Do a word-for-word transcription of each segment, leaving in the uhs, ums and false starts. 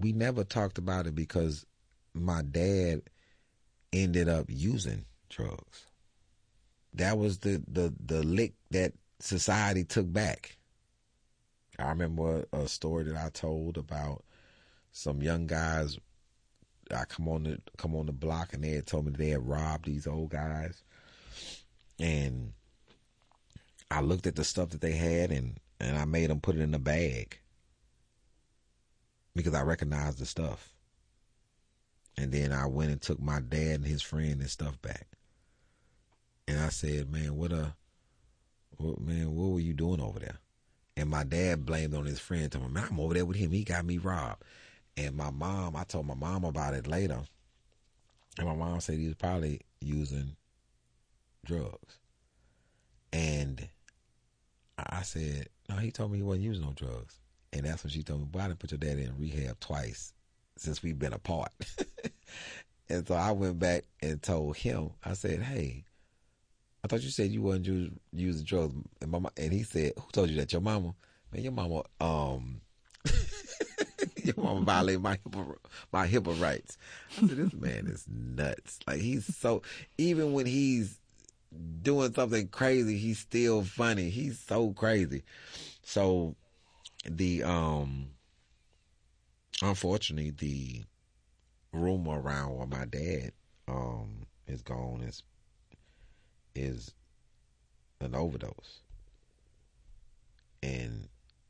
We never talked about it because my dad ended up using drugs. That was the, the, the lick that society took back. I remember a story that I told about some young guys. I come on the come on the block and they had told me they had robbed these old guys. And I looked at the stuff that they had and, and I made them put it in a bag because I recognized the stuff. And then I went and took my dad and his friend and stuff back. And I said, man, what a, what, man, what were you doing over there? And my dad blamed on his friend. Told me, man, I'm over there with him. He got me robbed. And my mom, I told my mom about it later. And my mom said he was probably using drugs. And I said, no, he told me he wasn't using no drugs. And that's when she told me, boy, I done put your dad in rehab twice since we've been apart. And so I went back and told him, I said, hey, I thought you said you wasn't use, using drugs. And, my, and he said, who told you that? Your mama? Man, your mama, um, your mama violated my HIPAA, my HIPAA rights. I said, this man is nuts. Like, he's so, even when he's doing something crazy, he's still funny. He's so crazy. So the, um, unfortunately, the rumor around where my dad, um, is gone is, is an overdose. And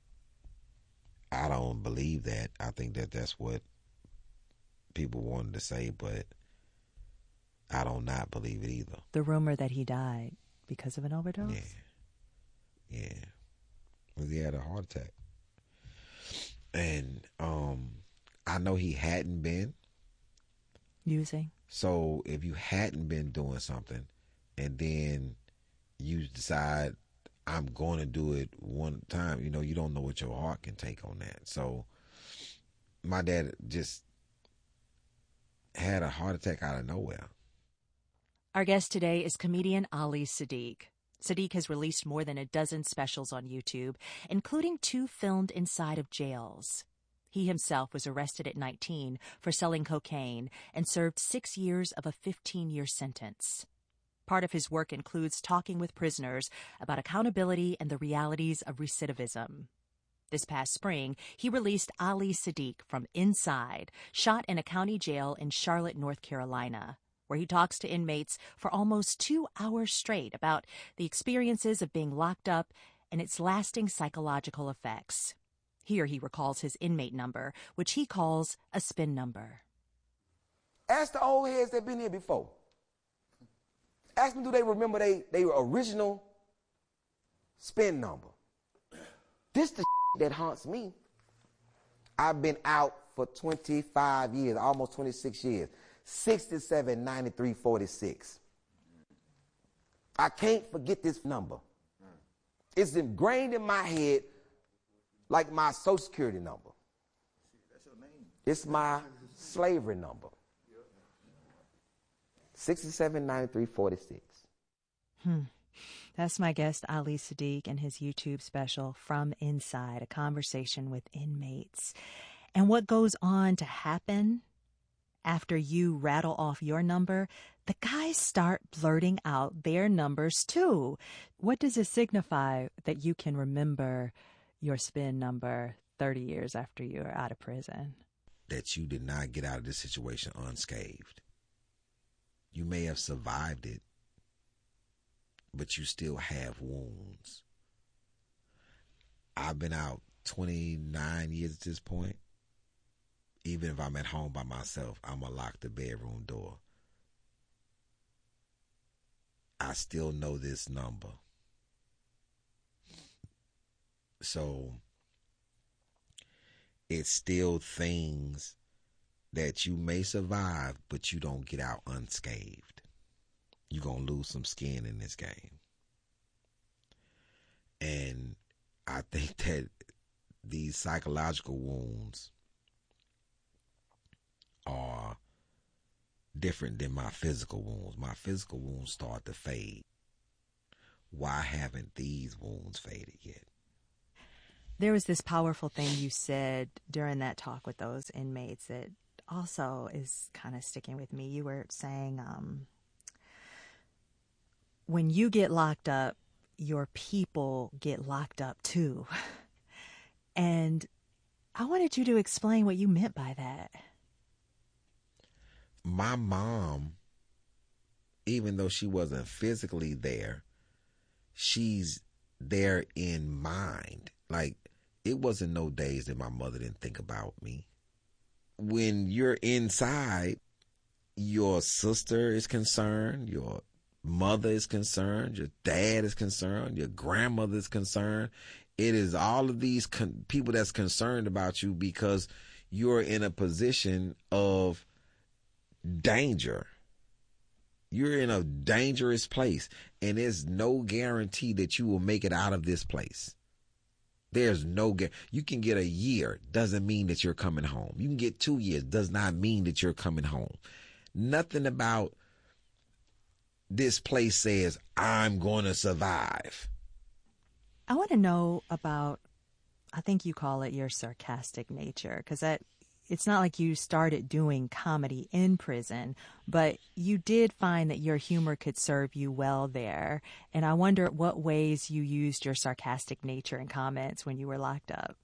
I don't believe that. I think that that's what people wanted to say, but I don't not believe it either. The rumor that he died because of an overdose? Yeah. Yeah. Because he had a heart attack. And um, I know he hadn't been. Using? So if you hadn't been doing something and then you decide, I'm going to do it one time, you know, you don't know what your heart can take on that. So my dad just had a heart attack out of nowhere. Our guest today is comedian Ali Siddiq. Siddiq has released more than a dozen specials on YouTube, including two filmed inside of jails. He himself was arrested at nineteen for selling cocaine and served six years of a fifteen-year sentence. Part of his work includes talking with prisoners about accountability and the realities of recidivism. This past spring, he released Ali Siddiq from Inside, shot in a county jail in Charlotte, North Carolina, where he talks to inmates for almost two hours straight about the experiences of being locked up and its lasting psychological effects. Here he recalls his inmate number, which he calls a spin number. Ask the old heads that been here before. Ask them, do they remember they, they original spin number? This the that haunts me. I've been out for twenty-five years, almost twenty-six years. sixty-seven ninety-three forty-six. I can't forget this number. It's ingrained in my head like my Social Security number. That's your name. It's my slavery number. sixty-seven ninety-three forty-six. Hmm. That's my guest, Ali Siddiq, and his YouTube special, From Inside, a conversation with inmates. And what goes on to happen after you rattle off your number, the guys start blurting out their numbers too. What does it signify that you can remember your spin number thirty years after you're out of prison? That you did not get out of this situation unscathed. You may have survived it, but you still have wounds. I've been out twenty-nine years at this point. Even if I'm at home by myself, I'm going to lock the bedroom door. I still know this number. So it's still things that you may survive, but you don't get out unscathed. You're going to lose some skin in this game. And I think that these psychological wounds are different than my physical wounds. My physical wounds start to fade. Why haven't these wounds faded yet? There was this powerful thing you said during that talk with those inmates that also is kind of sticking with me. You were saying, um, when you get locked up, your people get locked up too. And I wanted you to explain what you meant by that. My mom, even though she wasn't physically there, she's there in mind. Like, it wasn't no days that my mother didn't think about me. When you're inside, your sister is concerned, your mother is concerned, your dad is concerned, your grandmother is concerned. It is all of these con- people that's concerned about you because you're in a position of danger. You're in a dangerous place, and there's no guarantee that you will make it out of this place. There's no gu- you can get a year, doesn't mean that you're coming home. You can get two years, does not mean that you're coming home. Nothing about this place says I'm going to survive. I want to know about, I think you call it your sarcastic nature, because that it's not like you started doing comedy in prison, but you did find that your humor could serve you well there. And I wonder what ways you used your sarcastic nature in comments when you were locked up.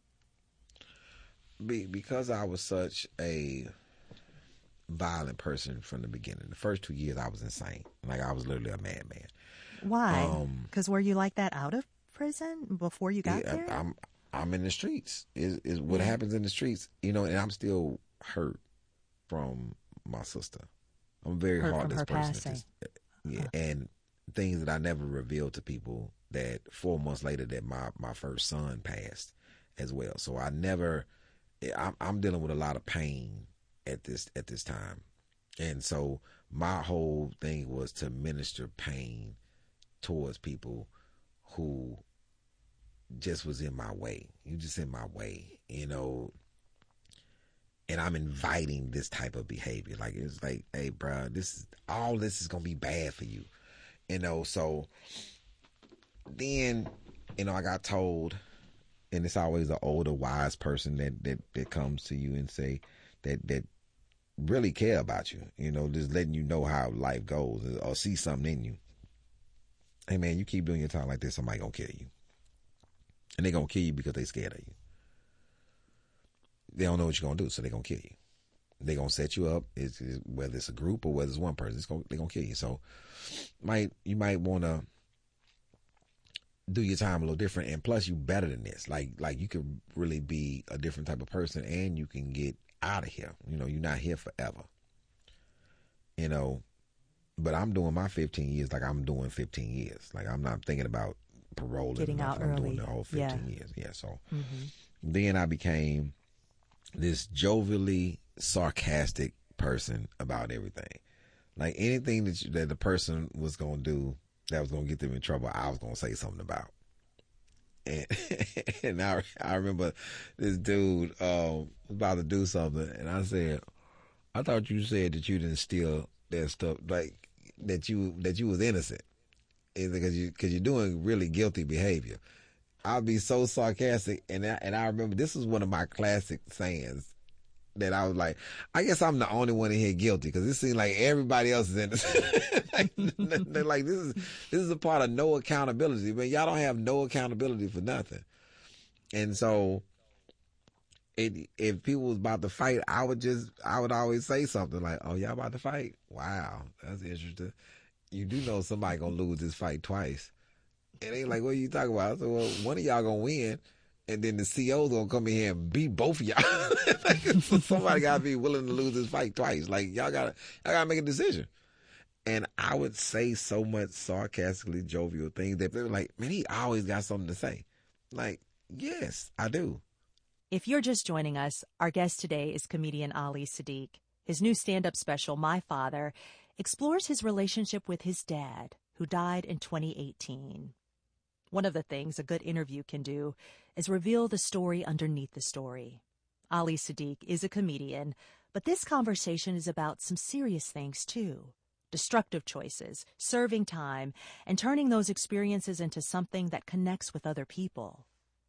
Be, because I was such a violent person from the beginning. The first two years I was insane. Like, I was literally a madman. Why? Because Um, were you like that out of prison before you got yeah, there? I'm I'm in the streets. Is is what Yeah. happens in the streets, you know, and I'm still hurt from my sister. I'm a very Hurt from heartless her person. at passing. this- yeah, and things that I never revealed to people, that four months later that my, my first son passed as well. So I never, I'm, I'm dealing with a lot of pain at this at this time, and so my whole thing was to minister pain towards people who just was in my way. You just in my way, you know. And I'm inviting this type of behavior. Like, it's like, hey, bro, this is all. This is gonna be bad for you, you know. So then, you know, I got told, and it's always an older, wise person that that that comes to you and say that that really care about you, you know, just letting you know how life goes or see something in you. Hey, man, you keep doing your time like this, somebody gonna kill you. And they gonna kill you because they scared of you. They don't know what you're gonna do, so they gonna kill you. They gonna set you up. It's, it's, whether it's a group or whether it's one person, it's gonna, they gonna kill you. So, might you might wanna do your time a little different, and plus you better than this. Like like you could really be a different type of person, and you can get out of here. You know, you're not here forever. You know, but I'm doing my fifteen years like I'm doing fifteen years. Like, I'm not thinking about parole. Getting out I'm early. doing the whole fifteen Yeah. years. Yeah. So Mm-hmm. then I became this jovially sarcastic person about everything. Like, anything that you, that the person was gonna do that was gonna get them in trouble, I was gonna say something about. And and I I remember this dude um, was about to do something, and I said, I thought you said that you didn't steal that stuff, like that you that you was innocent, because you because you're doing really guilty behavior. I'll be so sarcastic, and I, and I remember this was one of my classic sayings that I was like, I guess I'm the only one in here guilty, because it seems like everybody else is innocent. like, they're like, this is this is a part of no accountability. Man, y'all don't have no accountability for nothing. And so, it, if people was about to fight, I would just I would always say something like, "Oh, y'all about to fight? Wow, that's interesting. You do know somebody gonna lose this fight twice." And they like, what are you talking about? I said, well, one of y'all gonna win, and then the C O's gonna come in here and beat both of y'all. Like, so somebody gotta be willing to lose this fight twice. Like, y'all gotta, y'all gotta make a decision. And I would say so much sarcastically jovial things that they were like, man, he always got something to say. Like, yes, I do. If you're just joining us, our guest today is comedian Ali Siddiq. His new stand-up special, My Father, explores his relationship with his dad, who died in twenty eighteen. One of the things a good interview can do is reveal the story underneath the story. Ali Siddiq is a comedian, but this conversation is about some serious things, too. Destructive choices, serving time, and turning those experiences into something that connects with other people.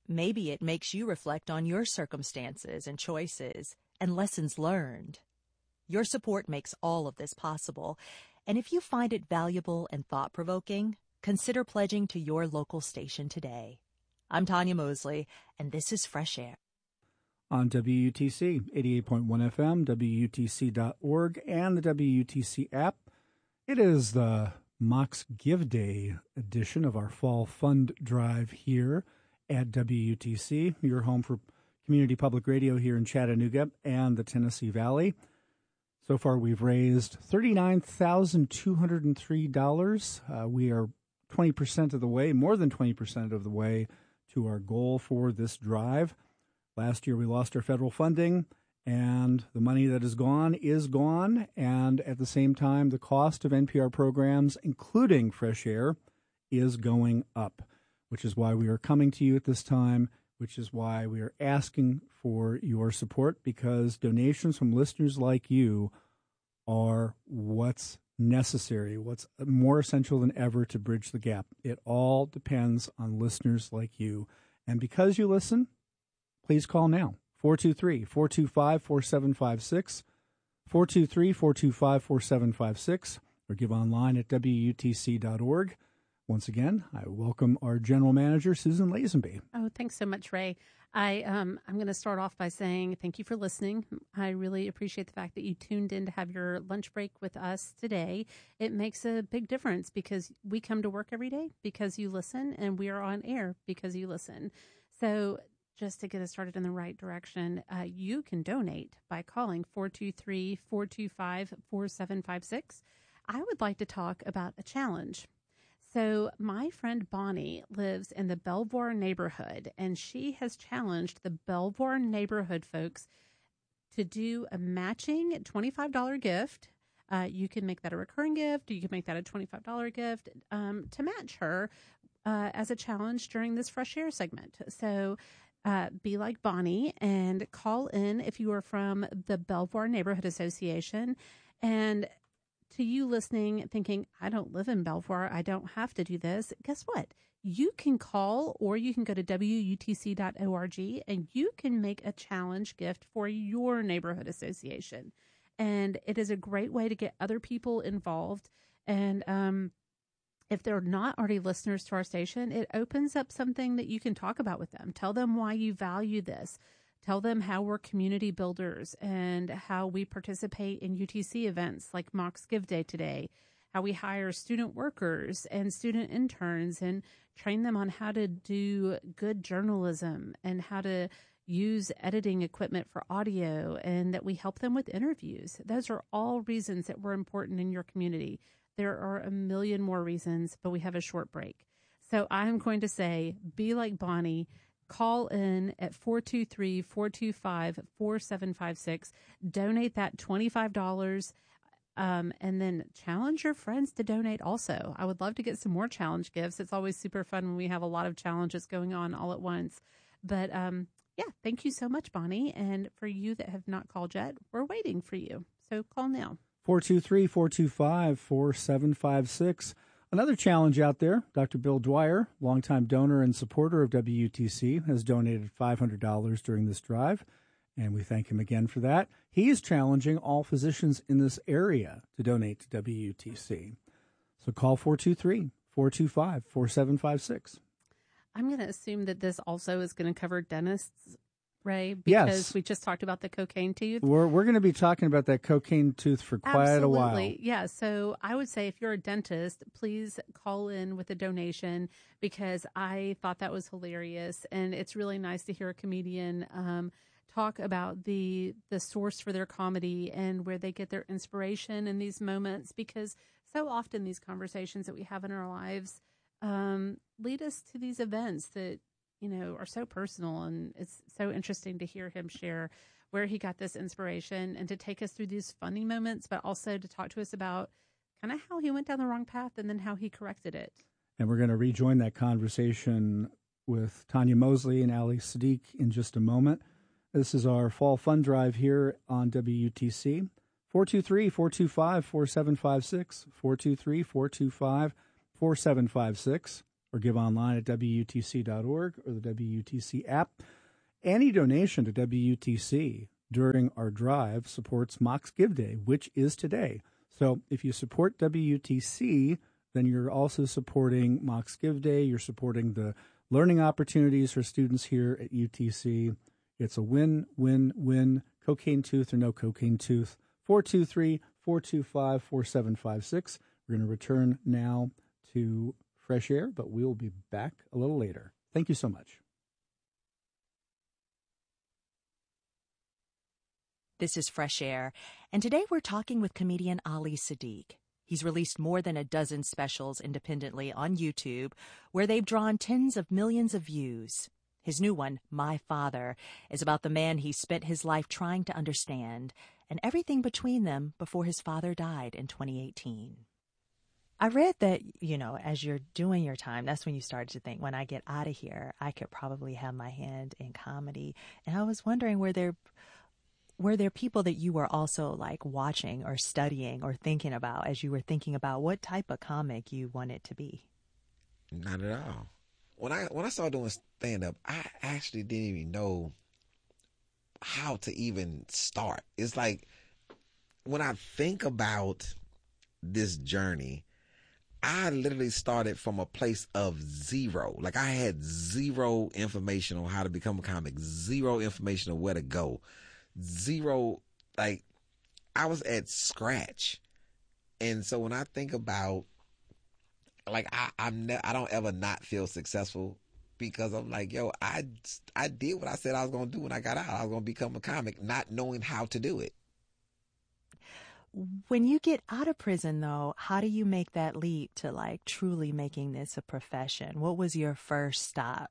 Maybe it makes you reflect on your circumstances and choices and lessons learned. Your support makes all of this possible, and if you find it valuable and thought-provoking, consider pledging to your local station today. I'm Tanya Mosley, and this is Fresh Air. On W U T C, eighty-eight point one F M, W U T C dot org, and the W U T C app. It is the Mox Give Day edition of our Fall Fund Drive here at W U T C, your home for community public radio here in Chattanooga and the Tennessee Valley. So far, we've raised thirty-nine thousand two hundred three dollars. Uh, we are twenty percent of the way, more than twenty percent of the way to our goal for this drive. Last year, we lost our federal funding, and the money that is gone is gone. And at the same time, the cost of N P R programs, including Fresh Air, is going up, which is why we are coming to you at this time, which is why we are asking for your support, because donations from listeners like you are what's necessary, what's more essential than ever to bridge the gap. It all depends on listeners like you. And because you listen, please call now, four two three, four two five, four seven five six, four two three, four two five, four seven five six, or give online at W U T C dot org. Once again, I welcome our General Manager, Susan Lazenby. Oh, thanks so much, Ray. I, um, I'm going to start off by saying thank you for listening. I really appreciate the fact that you tuned in to have your lunch break with us today. It makes a big difference because we come to work every day because you listen, and we are on air because you listen. So just to get us started in the right direction, uh, you can donate by calling four two three, four two five, four seven five six. I would like to talk about a challenge. So my friend Bonnie lives in the Belvoir neighborhood, and she has challenged the Belvoir neighborhood folks to do a matching twenty-five dollars gift. Uh, you can make that a recurring gift, or you can make that a twenty-five dollars gift um, to match her uh, as a challenge during this Fresh Air segment. So uh, be like Bonnie and call in if you are from the Belvoir Neighborhood Association. And to you listening, thinking, I don't live in Belvoir, I don't have to do this. Guess what? You can call, or you can go to W U T C dot org, and you can make a challenge gift for your neighborhood association. And it is a great way to get other people involved. And um, if they're not already listeners to our station, it opens up something that you can talk about with them. Tell them why you value this. Tell them how we're community builders and how we participate in U T C events like Mox Give Day today, how we hire student workers and student interns and train them on how to do good journalism and how to use editing equipment for audio, and that we help them with interviews. Those are all reasons that we're important in your community. There are a million more reasons, but we have a short break. So I'm going to say, be like Bonnie. Call in at four two three, four two five, four seven five six. Donate that twenty-five dollars, um, and then challenge your friends to donate also. I would love to get some more challenge gifts. It's always super fun when we have a lot of challenges going on all at once. But, um, yeah, thank you so much, Bonnie. And for you that have not called yet, we're waiting for you. So call now. four two three, four two five, four seven five six. Another challenge out there, Doctor Bill Dwyer, longtime donor and supporter of W U T C, has donated five hundred dollars during this drive, and we thank him again for that. He is challenging all physicians in this area to donate to W U T C. So call four two three, four two five, four seven five six. I'm going to assume that this also is going to cover dentists, Ray, because yes. we just talked about the cocaine tooth. We're we're going to be talking about that cocaine tooth for quite Absolutely. a while. Yeah. So I would say if you're a dentist, please call in with a donation, because I thought that was hilarious. And it's really nice to hear a comedian um, talk about the the source for their comedy and where they get their inspiration in these moments, because so often these conversations that we have in our lives um, lead us to these events that, you know, are so personal, and it's so interesting to hear him share where he got this inspiration and to take us through these funny moments, but also to talk to us about kind of how he went down the wrong path and then how he corrected it. And we're going to rejoin that conversation with Tanya Mosley and Ali Sadiq in just a moment. This is our Fall Fund Drive here on W U T C. four two three, four two five, four seven five six, four two three, four two five, four seven five six. or give online at W U T C dot org or the W U T C app. Any donation to W U T C during our drive supports Mocs Give Day, which is today. So if you support W U T C, then you're also supporting Mocs Give Day. You're supporting the learning opportunities for students here at U T C. It's a win, win, win. Cocaine tooth or no cocaine tooth. four two three, four two five, four seven five six. We're going to return now to Fresh Air, but we'll be back a little later. Thank you so much. This is Fresh Air, and today we're talking with comedian Ali Siddiq. He's released more than a dozen specials independently on YouTube, where they've drawn tens of millions of views. His new one, My Father, is about the man he spent his life trying to understand, and everything between them before his father died in twenty eighteen. I read that, you know, as you're doing your time, that's when you started to think, when I get out of here, I could probably have my hand in comedy. And I was wondering, were there were there people that you were also like watching or studying or thinking about as you were thinking about what type of comic you wanted to be? Not at all. When I when I started doing stand up, I actually didn't even know how to even start. It's like when I think about this journey, I literally started from a place of zero. Like I had zero information on how to become a comic, zero information on where to go, zero, like I was at scratch. And so when I think about, like I I'm ne- I don't ever not feel successful, because I'm like, yo, I, I did what I said I was going to do when I got out. I was going to become a comic, not knowing how to do it. When you get out of prison, though, how do you make that leap to like truly making this a profession? What was your first stop?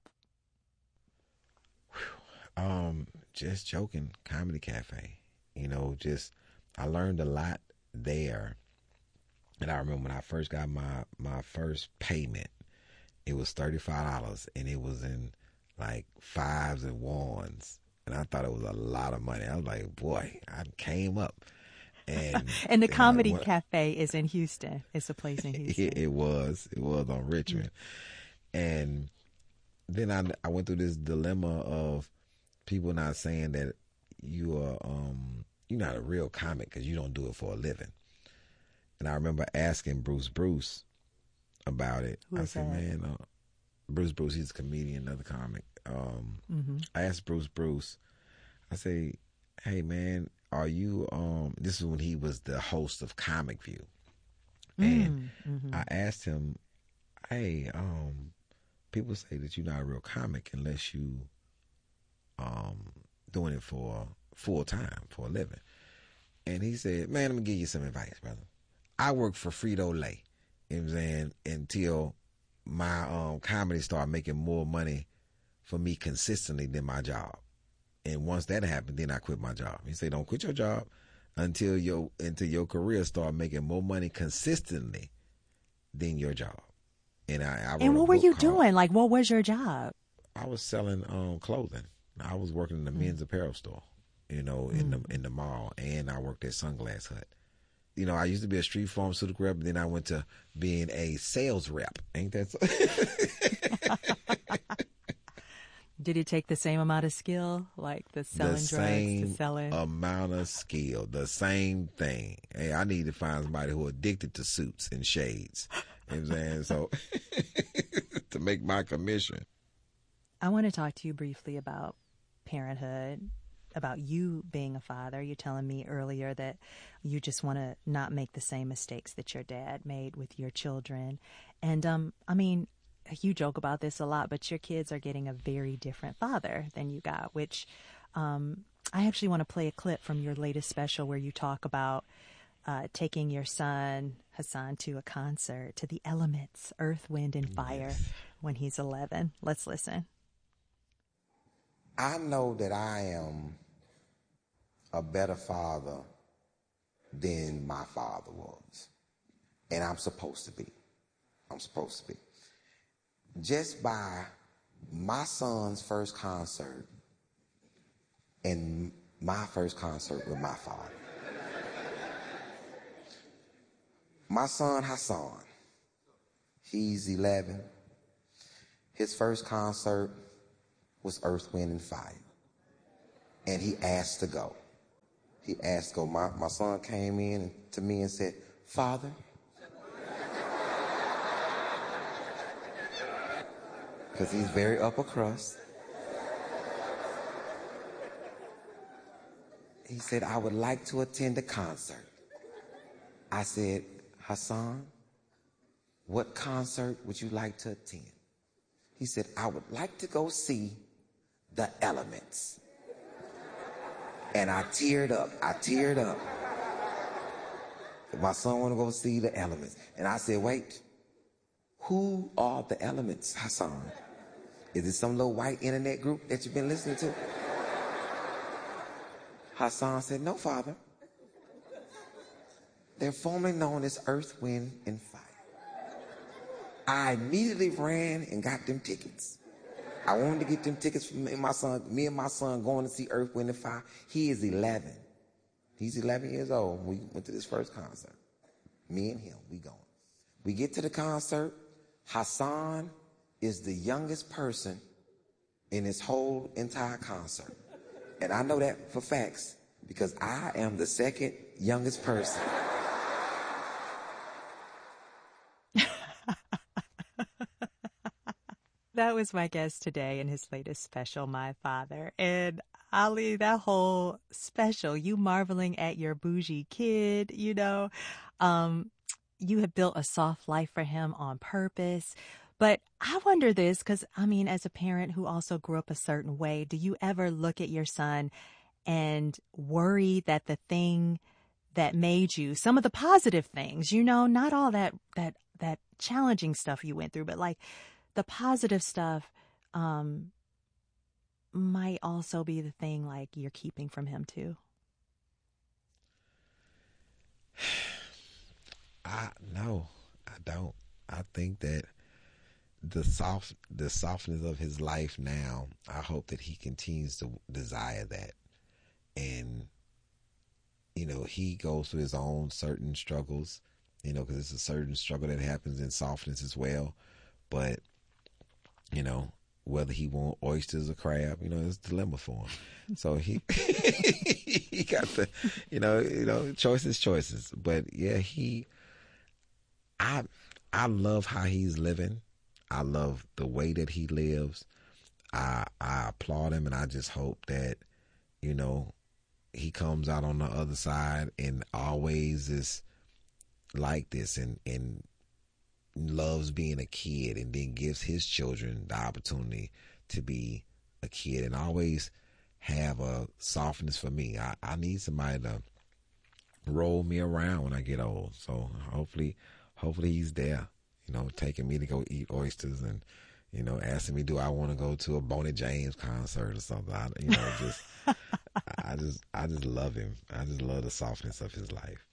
Um, just joking, Comedy Cafe. You know, just I learned a lot there. And I remember when I first got my, my first payment, it was thirty-five dollars, and it was in like fives and ones. And I thought it was a lot of money. I was like, boy, I came up. And, and the and Comedy went, Cafe is in Houston. It's a place in Houston. It, it was. It was on Richmond. And then I, I went through this dilemma of people not saying that you are um, you're not a real comic because you don't do it for a living. And I remember asking Bruce Bruce about it. Who I is said, that? man, uh, Bruce Bruce, he's a comedian, another comic. Um, Mm-hmm. I asked Bruce Bruce, I say, hey, man, are you, um, this is when he was the host of Comic View. And Mm-hmm. I asked him, hey, um, people say that you're not a real comic unless you um, doing it for full time, for a living. And he said, man, let me give you some advice, brother. I worked for Frito-Lay, you know what I'm saying, until my um, comedy started making more money for me consistently than my job. And once that happened, then I quit my job. He said, don't quit your job until your until your career start making more money consistently than your job. And I, I wrote And a what were book you called- doing? Like, what was your job? I was selling um, clothing. I was working in the men's apparel store, you know, in the in the mall, and I worked at Sunglass Hut. You know, I used to be a street pharmaceutical rep, but then I went to being a sales rep. Ain't that so? Did it take the same amount of skill, like the selling the drugs same to selling? amount of skill, the same thing. Hey, I need to find somebody who are addicted to suits and shades. You know what I'm saying? So to make my commission. I want to talk to you briefly about parenthood, about you being a father. You're telling me earlier that you just want to not make the same mistakes that your dad made with your children. And, um, I mean, you joke about this a lot, but your kids are getting a very different father than you got, which um, I actually want to play a clip from your latest special where you talk about uh, taking your son, Hassan, to a concert, to the elements, earth, wind, and fire, Yes. when he's eleven. Let's listen. I know that I am a better father than my father was. And I'm supposed to be. I'm supposed to be. Just by my son's first concert and my first concert with my father. My son Hassan, he's eleven. his first concert was Earth, Wind, and Fire. And he asked to go. He asked to go. My, my son came in to me and said, Father, because he's very upper crust. He said, I would like to attend a concert. I said, Hassan, what concert would you like to attend? He said, I would like to go see The Elements. And I teared up. I teared up. My son want to go see The Elements. And I said, wait, who are The Elements, Hassan? Is it some little white internet group that you've been listening to? Hassan said, no, Father. They're formerly known as Earth, Wind, and Fire. I immediately ran and got them tickets. I wanted to get them tickets for me and my son, me and my son going to see Earth, Wind, and Fire. He is eleven. He's eleven years old. We went to this first concert. Me and him, we going. We get to the concert. Hassan is the youngest person in this whole entire concert. And I know that for facts because I am the second youngest person. That was my guest today in his latest special, My Father. And Ali, that whole special, you marveling at your bougie kid, you know, um, you have built a soft life for him on purpose. But I wonder this, because, I mean, as a parent who also grew up a certain way, do you ever look at your son and worry that the thing that made you, some of the positive things, you know, not all that, that, that challenging stuff you went through, but like the positive stuff um, might also be the thing like you're keeping from him too? I no, I don't. I think that the soft, the softness of his life now, I hope that he continues to desire that. And, you know, he goes through his own certain struggles, you know, because it's a certain struggle that happens in softness as well. But, you know, whether he want oysters or crab, you know, it's a dilemma for him. So he he got the, you know, you know, choices, choices. But yeah, he, I I love how he's living. I love the way that he lives. I I applaud him, and I just hope that, you know, he comes out on the other side and always is like this and and loves being a kid, and then gives his children the opportunity to be a kid, and always have a softness for me. I, I need somebody to roll me around when I get old. So hopefully, hopefully he's there, you know, taking me to go eat oysters and, you know, asking me, do I want to go to a Boney James concert or something? I, you know, just, I just, I just love him. I just love the softness of his life.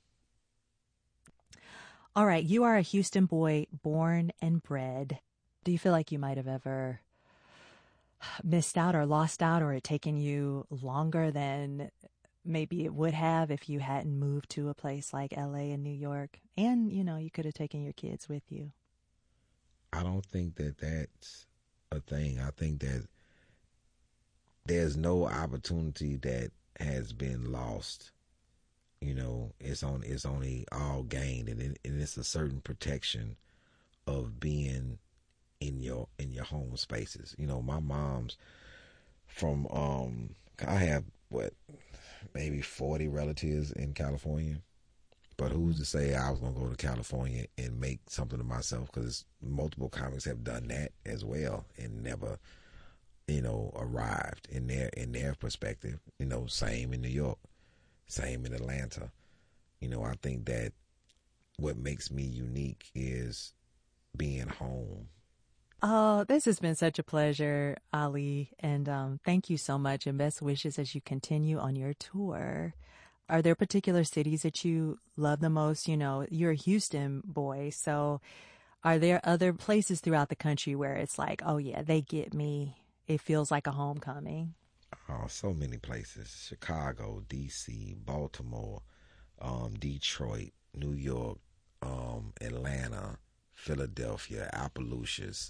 All right, you are a Houston boy, born and bred. Do you feel like you might have ever missed out or lost out, or it taken you longer than maybe it would have if you hadn't moved to a place like L A and New York? And, you know, you could have taken your kids with you. I don't think that that's a thing. I think that there's no opportunity that has been lost. You know, it's on. It's only all gained, and, it, and it's a certain protection of being in your in your home spaces. You know, my mom's from. Um, I have what, maybe forty relatives in California, but who's to say I was gonna go to California and make something of myself? Because multiple comics have done that as well and never, you know, arrived in their in their perspective. You know, same in New York. Same in Atlanta. You know, I think that what makes me unique is being home. Oh, this has been such a pleasure, Ali. And um, thank you so much, and best wishes as you continue on your tour. Are there particular cities that you love the most? You know, you're a Houston boy, so are there other places throughout the country where it's like, oh yeah, they get me. It feels like a homecoming? Oh, so many places. Chicago, D C, Baltimore, um, Detroit, New York, um, Atlanta, Philadelphia, Appaloosas,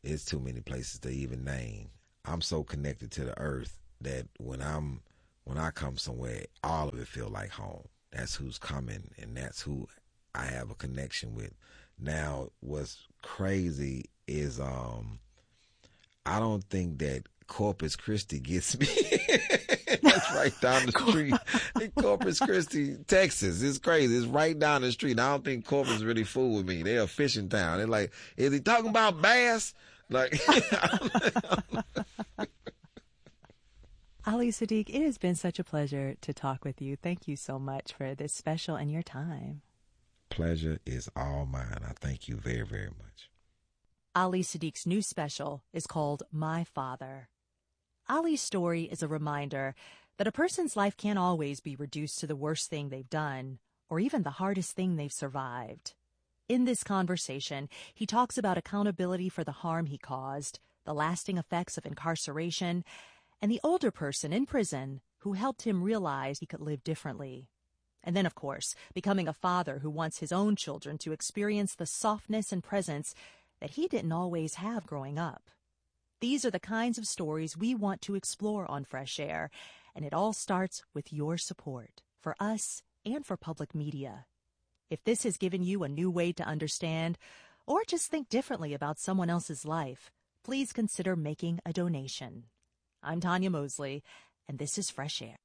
it's too many places to even name. I'm so connected to the earth that when I'm when I come somewhere, all of it feel like home. That's who's coming, and that's who I have a connection with. Now, what's crazy is um, I don't think that Corpus Christi gets me. That's right down the street in Corpus Christi, Texas. It's crazy. It's right down the street. I don't think Corpus really fool with me. They're a fishing town. They're like, is he talking about bass? Like, Ali Siddiq, it has been such a pleasure to talk with you. Thank you so much for this special and your time. Pleasure is all mine. I thank you very, very much. Ali Siddiq's new special is called My Father. Ali's story is a reminder that a person's life can't always be reduced to the worst thing they've done or even the hardest thing they've survived. In this conversation, he talks about accountability for the harm he caused, the lasting effects of incarceration, and the older person in prison who helped him realize he could live differently. And then, of course, becoming a father who wants his own children to experience the softness and presence that he didn't always have growing up. These are the kinds of stories we want to explore on Fresh Air, and it all starts with your support for us and for public media. If this has given you a new way to understand or just think differently about someone else's life, please consider making a donation. I'm Tanya Mosley, and this is Fresh Air.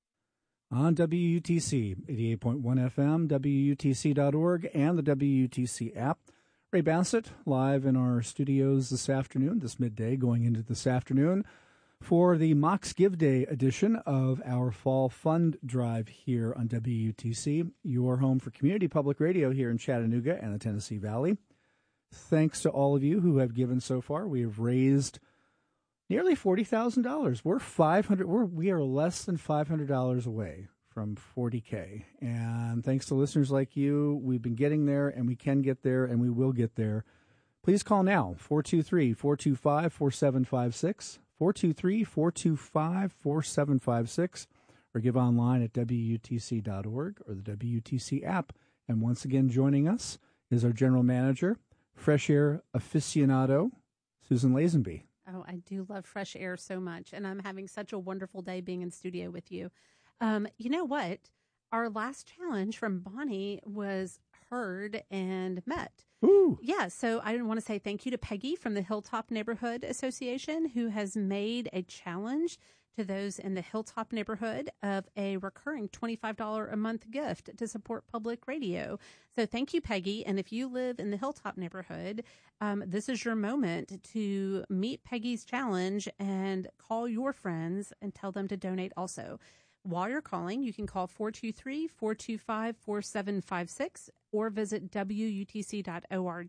On W U T C, eighty-eight point one F M, W U T C dot org, and the W U T C app. Ray Bassett, live in our studios this afternoon, this midday, going into this afternoon, for the Mocs Give Day edition of our Fall Fund Drive here on W U T C, your home for community public radio here in Chattanooga and the Tennessee Valley. Thanks to all of you who have given so far. We have raised nearly forty thousand dollars. We're five hundred. We're we are less than five hundred dollars away from forty K. And thanks to listeners like you, we've been getting there, and we can get there, and we will get there. Please call now, four two three, four two five, four seven five six, four two three, four two five, four seven five six, or give online at W U T C dot org or the W U T C app. And once again, joining us is our general manager, Fresh Air aficionado, Susan Lazenby. Oh, I do love Fresh Air so much, and I'm having such a wonderful day being in studio with you. Um, you know what? Our last challenge from Bonnie was heard and met. Ooh. Yeah, so I want to say thank you to Peggy from the Hilltop Neighborhood Association, who has made a challenge to those in the Hilltop neighborhood of a recurring twenty-five dollars a month gift to support public radio. So thank you, Peggy. And if you live in the Hilltop neighborhood, um, this is your moment to meet Peggy's challenge and call your friends and tell them to donate also. While you're calling, you can call four two three, four two five, four seven five six or visit W U T C dot org.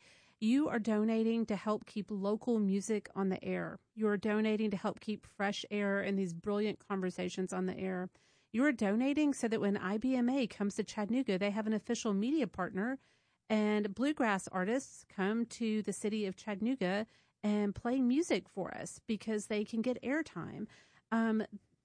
You are donating to help keep local music on the air. You are donating to help keep Fresh Air and these brilliant conversations on the air. You are donating so that when I B M A comes to Chattanooga, they have an official media partner, and bluegrass artists come to the city of Chattanooga and play music for us because they can get airtime. Um,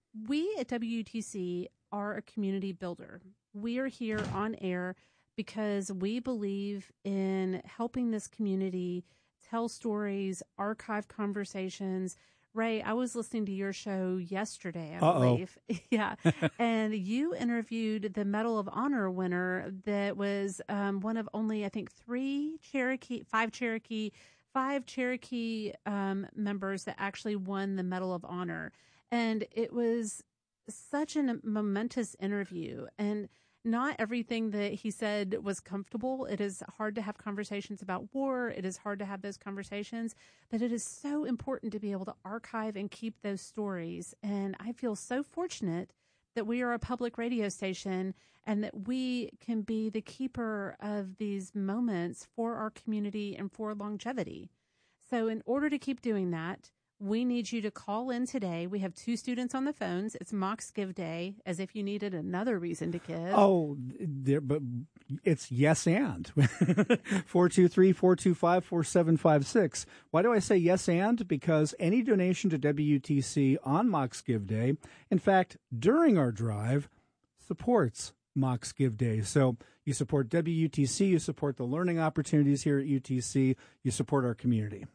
we at W U T C are a community builder. We are here on air because we believe in helping this community tell stories, archive conversations. Ray, I was listening to your show yesterday, I Uh-oh. believe. Yeah. And you interviewed the Medal of Honor winner that was um, one of only, I think, three Cherokee, five Cherokee, five Cherokee um, members that actually won the Medal of Honor. And it was such a momentous interview. And not everything that he said was comfortable. It is hard to have conversations about war. It is hard to have those conversations, but it is so important to be able to archive and keep those stories. And I feel so fortunate that we are a public radio station and that we can be the keeper of these moments for our community and for longevity. So in order to keep doing that, we need you to call in today. We have two students on the phones. It's Mocs Give Day, as if you needed another reason to give. Oh, there, but it's yes and. four two three, four two five, four seven five six. Why do I say yes and? Because any donation to W U T C on Mocs Give Day, in fact, during our drive, supports Mocs Give Day. So you support W U T C, you support the learning opportunities here at U T C, you support our community.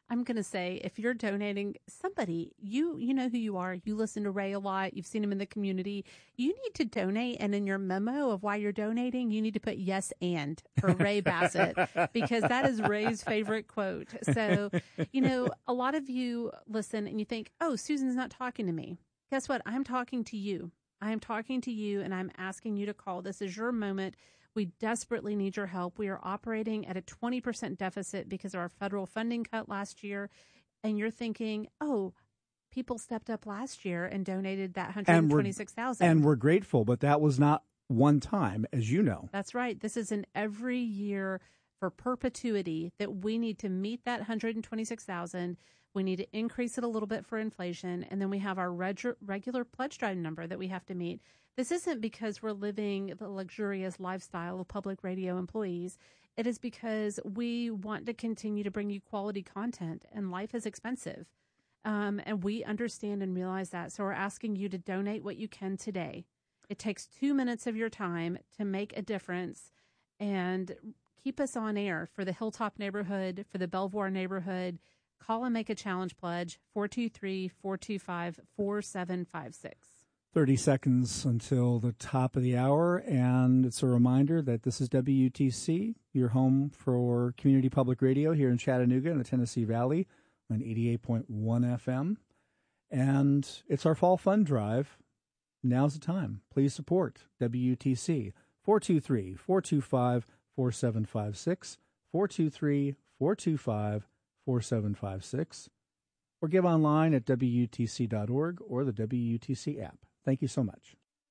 I'm going to say, if you're donating, somebody, you you know who you are. You listen to Ray a lot. You've seen him in the community. You need to donate. And in your memo of why you're donating, you need to put yes and for Ray Bassett, because that is Ray's favorite quote. So, you know, a lot of you listen and you think, oh, Susan's not talking to me. Guess what? I'm talking to you. I am talking to you, and I'm asking you to call. This is your moment. We desperately need your help. We are operating at a twenty percent deficit because of our federal funding cut last year. And you're thinking, oh, people stepped up last year and donated that one hundred twenty-six thousand dollars. And we're grateful, but that was not one time, as you know. That's right. This is an every year for perpetuity that we need to meet that one hundred twenty-six thousand dollars. We need to increase it a little bit for inflation. And then we have our reg- regular pledge drive number that we have to meet. This isn't because we're living the luxurious lifestyle of public radio employees. It is because we want to continue to bring you quality content, and life is expensive. Um, and we understand and realize that. So we're asking you to donate what you can today. It takes two minutes of your time to make a difference and keep us on air for the Hilltop neighborhood, for the Belvoir neighborhood. Call and make a challenge pledge, four two three, four two five, four seven five six. thirty seconds until the top of the hour, and it's a reminder that this is W U T C, your home for community public radio here in Chattanooga in the Tennessee Valley on eighty-eight point one F M. And it's our fall fund drive. Now's the time. Please support W U T C, four two three, four two five, four seven five six, four two three, four two five, four seven five six, or give online at W U T C dot org or the W U T C app. Thank you so much.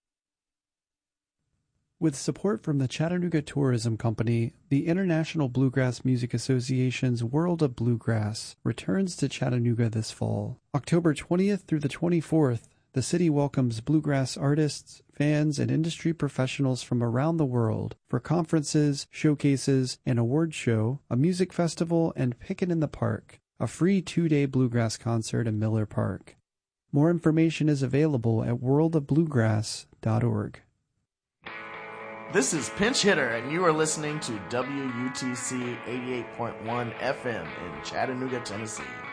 With support from the Chattanooga Tourism Company, the International Bluegrass Music Association's World of Bluegrass returns to Chattanooga this fall. October twentieth through the twenty-fourth, the city welcomes bluegrass artists, fans, and industry professionals from around the world for conferences, showcases, an award show, a music festival, and Pickin' in the Park, a free two-day bluegrass concert in Miller Park. More information is available at world of bluegrass dot org. This is Pinch Hitter, and you are listening to W U T C eighty-eight point one F M in Chattanooga, Tennessee.